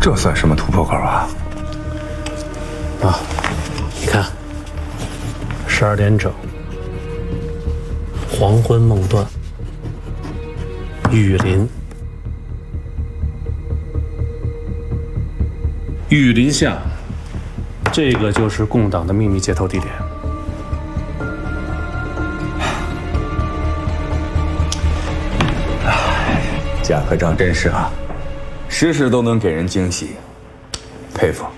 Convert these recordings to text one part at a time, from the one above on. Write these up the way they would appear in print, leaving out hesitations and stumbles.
这算什么突破口啊？ 啊，你看，12点整，黄昏梦断，雨林，雨林下，这个就是共党的秘密接头地点。 贾科长真是啊，时时都能给人惊喜，佩服。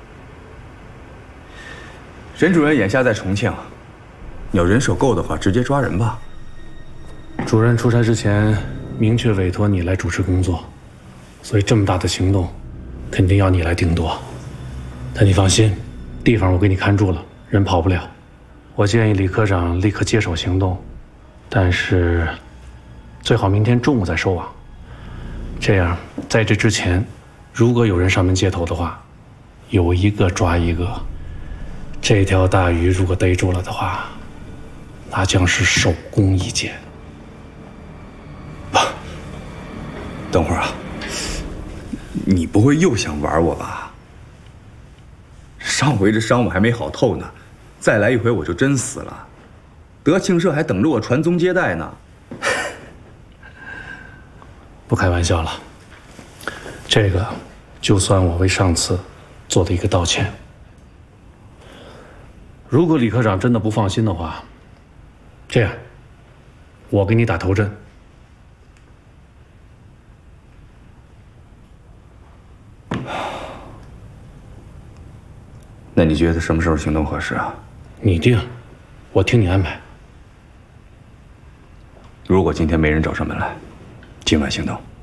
任主任眼下在重庆，你要人手够的话，直接抓人吧。 主任出差之前明确委托你来主持工作，所以这么大的行动，肯定要你来定夺。但你放心，地方我给你看住了，人跑不了。我建议李科长立刻接手行动，但是最好明天中午再收网。这样，在这之前，如果有人上门接头的话，有一个抓一个。这条大鱼如果逮住了的话，那将是首功一件。 等会儿啊，你不会又想玩我吧？上回这伤我还没好透呢，再来一回我就真死了。德庆社还等着我传宗接代呢。 不开玩笑了，这个就算我为上次做的一个道歉。如果李科长真的不放心的话，这样，我给你打头阵。 那你觉得什么时候行动合适啊？ 你定，我听你安排。 如果今天没人找上门来，今晚行动。